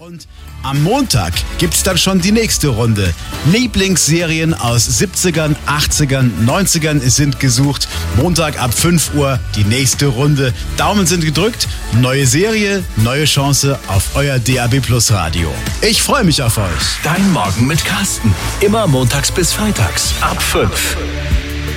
Und am Montag gibt's dann schon die nächste Runde. Lieblingsserien aus 70ern, 80ern, 90ern sind gesucht. Montag ab 5 Uhr die nächste Runde. Daumen sind gedrückt. Neue Serie, neue Chance auf euer DAB+ Radio. Ich freue mich auf euch. Dein Morgen mit Carsten. Immer montags bis freitags ab 5.